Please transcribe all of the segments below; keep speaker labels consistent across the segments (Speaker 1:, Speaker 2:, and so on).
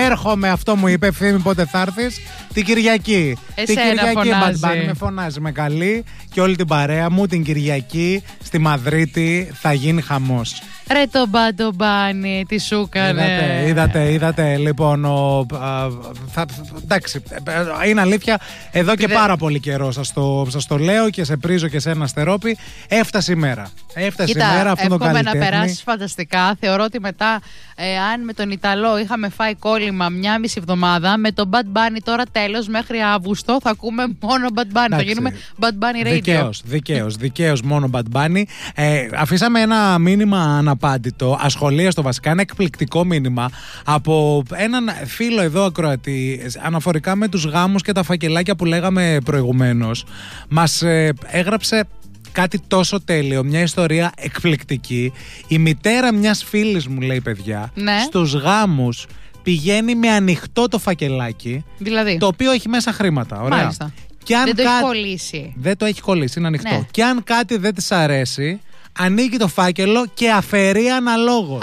Speaker 1: Έρχομαι, αυτό μου είπε. Ευθύμη, πότε θα έρθεις? Την Κυριακή.
Speaker 2: Εσένα
Speaker 1: την Κυριακή
Speaker 2: φωνάζει.
Speaker 1: Bad Bunny με φωνάζει, με καλή και όλη την παρέα μου. Την Κυριακή στη Μαδρίτη θα γίνει χαμός.
Speaker 2: Ρε το Bad Bunny, τι σου έκανε.
Speaker 1: Είδατε λοιπόν. Εντάξει, είναι αλήθεια. Εδώ και πάρα πολύ καιρό σας το λέω και σε πρίζω και σε ένα Στερόπι. Έφτασε η μέρα. Έφτασε η μέρα αυτού τον καλλιτέχνη.
Speaker 2: Εύχομαι να περάσεις φανταστικά. Θεωρώ ότι μετά, αν με τον Ιταλό είχαμε φάει κόλλημα μια μισή εβδομάδα, με τον Bad Bunny τώρα τέλος μέχρι Αύγουστο θα ακούμε μόνο Bad Bunny. Θα γίνουμε Bad Bunny Radio.
Speaker 1: Δικαίως μόνο Bad Bunny. Αφήσαμε ένα μήνυμα αναπάντητο, ασχολίαστο βασικά, ένα εκπληκτικό μήνυμα από έναν φίλο εδώ ακροατή, αναφορικά με τους γάμους και τα φακελάκια που λέγαμε προηγουμένως. Μας έγραψε κάτι τόσο τέλειο, μια ιστορία εκπληκτική. Η μητέρα μιας φίλης μου, λέει, παιδιά, στους γάμους πηγαίνει με ανοιχτό το φακελάκι, δηλαδή, το οποίο έχει μέσα χρήματα. Ωραία.
Speaker 2: Μάλιστα.
Speaker 1: Και αν
Speaker 2: δεν το έχει κολλήσει.
Speaker 1: Δεν το έχει κολλήσει, είναι ανοιχτό.
Speaker 2: Ναι.
Speaker 1: Και αν κάτι δεν της αρέσει, ανοίγει το φάκελο και αφαιρεί αναλόγως.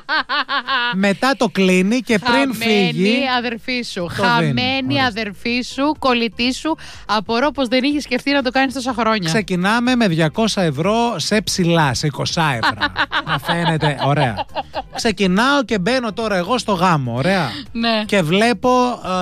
Speaker 1: Μετά το κλείνει και πριν φύγει.
Speaker 2: Χαμένη αδερφή σου. Χαμένη αδερφή σου, κολλητή σου. Απορώ πως δεν είχε σκεφτεί να το κάνεις τόσα χρόνια.
Speaker 1: Ξεκινάμε με 200 ευρώ σε ψηλά, σε 20 ευρώ. Να φαίνεται, ωραία. Ξεκινάω και μπαίνω τώρα εγώ στο γάμο, ωραία.
Speaker 2: Ναι.
Speaker 1: Και βλέπω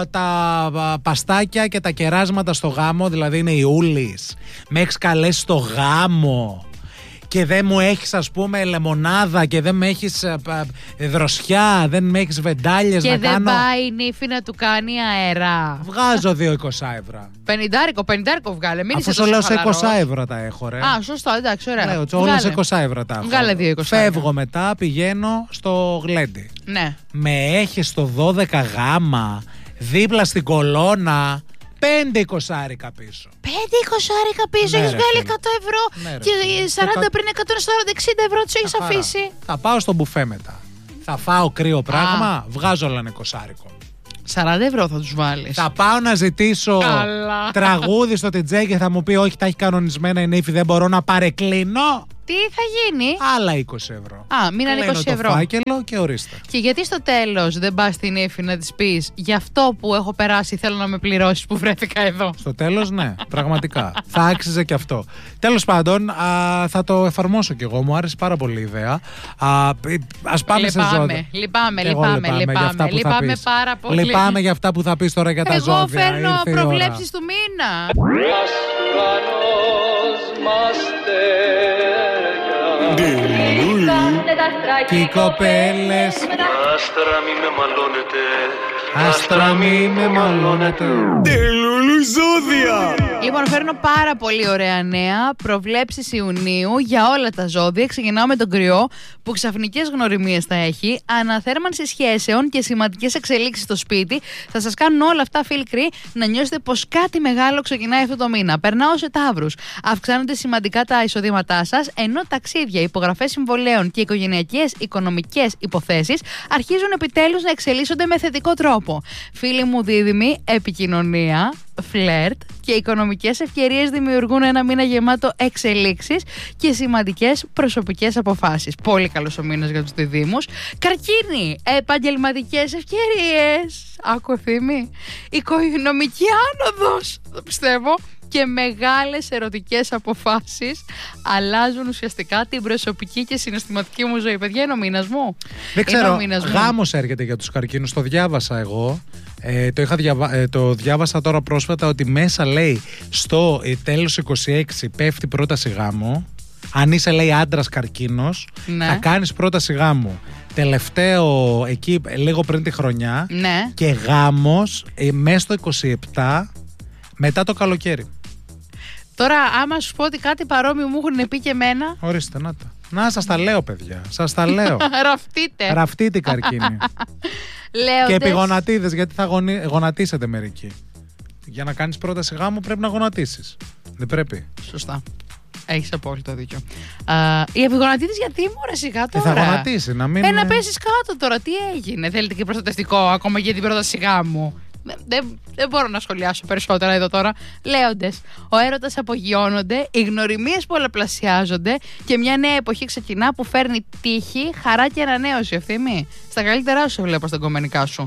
Speaker 1: τα παστάκια και τα κεράσματα στο γάμο, δηλαδή είναι Ιούλης. Με έχεις καλέσει στο γάμο και δεν μου έχεις, ας πούμε, λεμονάδα και δεν με έχεις δροσιά, δεν με έχεις βεντάλιες
Speaker 2: και
Speaker 1: να
Speaker 2: δεν
Speaker 1: κάνω.
Speaker 2: πάει η νύφη να του κάνει αέρα.
Speaker 1: Βγάζω 2,20 ευρώ.
Speaker 2: 50 βγάλε. Μην
Speaker 1: αφού σου λέω σε 20 ευρώ τα έχω, ρε.
Speaker 2: Α, σωστό, εντάξει, ωραία.
Speaker 1: Λέω, όλα σε 20 ευρώ τα έχω.
Speaker 2: Βγάλε 2,20.
Speaker 1: Φεύγω μετά, πηγαίνω στο γλέντι.
Speaker 2: Ναι.
Speaker 1: Με έχει στο 12 γάμα, δίπλα στην κολόνα, 5 εικοσάρικα πίσω.
Speaker 2: 5 εικοσάρικα πίσω, έχεις βγάλει 100 ευρώ και 40 πριν 140-60 ευρώ τους έχεις αφήσει.
Speaker 1: Θα πάω στο μπουφέ μετά. Θα φάω κρύο πράγμα, βγάζω όλο ένα εικοσάρικο.
Speaker 2: 40 ευρώ θα τους βάλεις.
Speaker 1: Θα πάω να ζητήσω τραγούδι στο DJ και θα μου πει όχι, τα έχει κανονισμένα η νύφη, δεν μπορώ να παρεκκλίνω.
Speaker 2: Τι θα γίνει?
Speaker 1: Άλλα 20 ευρώ.
Speaker 2: Μείνανε 20 ευρώ.
Speaker 1: Το φάκελο και ορίστε.
Speaker 2: Και γιατί στο τέλος δεν πας στην νύφη να της πεις γι' αυτό που έχω περάσει θέλω να με πληρώσεις που βρέθηκα εδώ?
Speaker 1: Στο τέλος, ναι, πραγματικά. Θα άξιζε και αυτό. Τέλος πάντων, θα το εφαρμόσω κι εγώ. Μου άρεσε πάρα πολύ η ιδέα. Ας πάμε σε ζώδια.
Speaker 2: Λυπάμαι πάρα πολύ.
Speaker 1: Λυπάμαι για αυτά που θα πεις τώρα για τα ζώδια.
Speaker 2: Εγώ φέρνω προβλέψεις του μήνα.
Speaker 1: Και οι κοπέλες. Άστρα μη με μαλώνετε.
Speaker 3: Τελούλου ζώδια.
Speaker 2: Λοιπόν, φέρνω πάρα πολύ ωραία νέα. Προβλέψεις Ιουνίου για όλα τα ζώδια. Ξεκινάω με τον Κρυό, που ξαφνικές γνωριμίες θα έχει, αναθέρμανση σχέσεων και σημαντικές εξελίξεις στο σπίτι. Θα σας κάνουν όλα αυτά, φίλοι Κρυοί, να νιώσετε πως κάτι μεγάλο ξεκινάει αυτό το μήνα. Περνάω σε Ταύρους. Αυξάνονται σημαντικά τα εισοδήματά σας, ενώ ταξίδια, υπογραφές συμβολέων και οικογενειακές οικονομικές υποθέσεις αρχίζουν επιτέλους να εξελίσσονται με θετικό τρόπο. Φίλοι μου δίδυμοι, επικοινωνία, φλερτ και οικονομικές ευκαιρίες δημιουργούν ένα μήνα γεμάτο εξελίξεις και σημαντικές προσωπικές αποφάσεις. Πολύ καλός ο μήνας για τους διδύμους. Καρκίνη, επαγγελματικές ευκαιρίες. Άκου Ευθύμη. Οικονομική άνοδος, το πιστεύω. Και μεγάλες ερωτικές αποφάσεις αλλάζουν ουσιαστικά την προσωπική και συναισθηματική μου ζωή. Παιδιά, είναι ο μήνας μου.
Speaker 1: Δεν ξέρω, γάμος έρχεται για τους καρκίνους. Το διάβασα εγώ. Το διάβασα τώρα πρόσφατα ότι μέσα λέει στο τέλος 26 πέφτει πρόταση γάμου. Αν είσαι, λέει, άντρας καρκίνος, θα κάνεις πρόταση γάμου. Τελευταίο εκεί λίγο πριν τη χρονιά. Και γάμος μέσα στο 27 μετά το καλοκαίρι.
Speaker 2: Τώρα, άμα σου πω ότι κάτι παρόμοιο μου έχουν πει και εμένα.
Speaker 1: Ορίστε, να τα. Να, σας τα λέω, παιδιά. Σας τα λέω.
Speaker 2: Ραφτείτε.
Speaker 1: Ραφτείτε, καρκίνη. Και επιγονατίδες, γιατί θα γονατίσετε μερικοί. Για να κάνεις πρόταση γάμου πρέπει να γονατίσεις. Δεν πρέπει.
Speaker 2: Σωστά. Έχεις απόλυτο δίκιο. Οι επιγονατίδες γιατί μωρέ σιγά τώρα.
Speaker 1: Θα γονατίσει, να μην.
Speaker 2: Να πέσεις κάτω τώρα, τι έγινε? Θέλετε και προστατευτικό ακόμα για την πρόταση γάμου? Δεν μπορώ να σχολιάσω περισσότερα εδώ τώρα. Λέοντες, ο έρωτας απογειώνονται, οι γνωριμίες πολλαπλασιάζονται και μια νέα εποχή ξεκινά που φέρνει τύχη, χαρά και ανανέωση. Ευθύμη, στα καλύτερά σου σε βλέπω στα κομμενικά σου.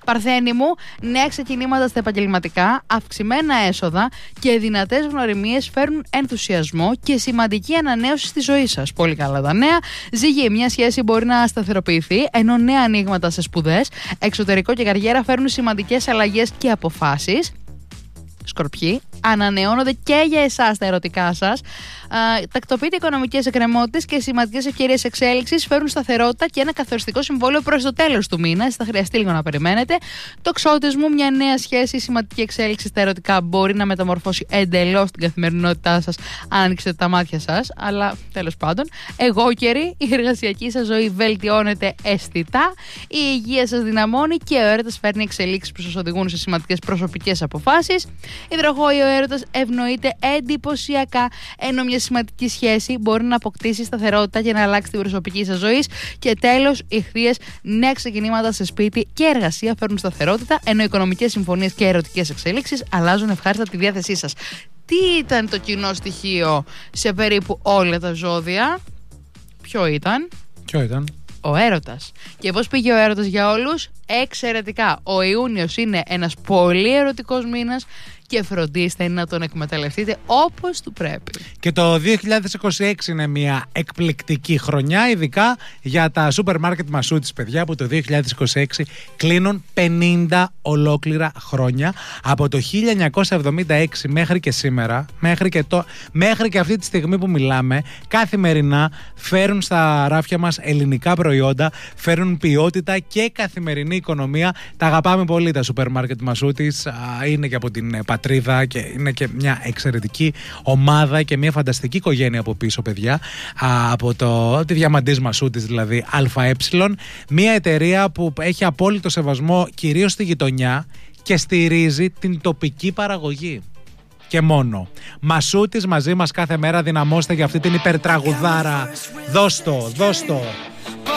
Speaker 2: Παρθένη μου, νέα ξεκινήματα στα επαγγελματικά, αυξημένα έσοδα και δυνατές γνωριμίες φέρνουν ενθουσιασμό και σημαντική ανανέωση στη ζωή σας. Πολύ καλά τα νέα. Ζύγη, μια σχέση μπορεί να σταθεροποιηθεί, ενώ νέα ανοίγματα σε σπουδές, εξωτερικό και καριέρα φέρνουν σημαντικές αλλαγές και αποφάσεις. Σκορπιοί, ανανεώνονται και για εσάς τα ερωτικά σας. Τακτοποιείτε οικονομικές εκκρεμότητες και σημαντικές ευκαιρίες εξέλιξης φέρνουν σταθερότητα και ένα καθοριστικό συμβόλαιο προς το τέλος του μήνα. Θα χρειαστεί λίγο να περιμένετε. Τοξότες μου, μια νέα σχέση, σημαντική εξέλιξη στα ερωτικά μπορεί να μεταμορφώσει εντελώς την καθημερινότητά σας αν ανοίξετε τα μάτια σας. Αλλά τέλος πάντων, εγώκεροι, η εργασιακή σας ζωή βελτιώνεται αισθητά, η υγεία σας δυναμώνει και ο έρωτας φέρνει εξελίξεις που σας οδηγούν σε σημαντικές προσωπικές αποφάσεις. Υδροχόη, ο έρωτας ευνοείται εντυπωσιακά, ενώ μια σημαντική σχέση μπορεί να αποκτήσει σταθερότητα και να αλλάξει την προσωπική σας ζωή. Και τέλος, Ιχθύες, νέα ξεκινήματα σε σπίτι και εργασία φέρνουν σταθερότητα, ενώ οικονομικές συμφωνίες και ερωτικές εξελίξεις αλλάζουν ευχάριστα τη διάθεσή σας. Τι ήταν το κοινό στοιχείο σε περίπου όλα τα ζώδια? Ποιο ήταν? Ο έρωτας. Και πώς πήγε ο έρωτας για όλους? Εξαιρετικά. Ο Ιούνιος είναι ένας πολύ ερωτικός μήνας και φροντίστε να τον εκμεταλλευτείτε όπως του πρέπει.
Speaker 1: Και το 2026 είναι μια εκπληκτική χρονιά, ειδικά για τα σούπερ μάρκετ Μασούτης, παιδιά, που το 2026 κλείνουν 50 ολόκληρα χρόνια. Από το 1976 μέχρι και σήμερα, μέχρι και αυτή τη στιγμή που μιλάμε, καθημερινά φέρουν στα ράφια μας ελληνικά προϊόντα, φέρουν ποιότητα και καθημερινή οικονομία. Τα αγαπάμε πολύ τα σούπερ μάρκετ Μασούτης, είναι και από την πατρίδα και είναι και μια εξαιρετική ομάδα και μια φανταστική οικογένεια από πίσω, παιδιά, από τη Διαμαντής Μασούτης, δηλαδή ΑΕ, μια εταιρεία που έχει απόλυτο σεβασμό κυρίως στη γειτονιά και στηρίζει την τοπική παραγωγή. Και μόνο. Μασούτης μαζί μας κάθε μέρα, δυναμώστε για αυτή την υπερτραγουδάρα. Δώσ' το.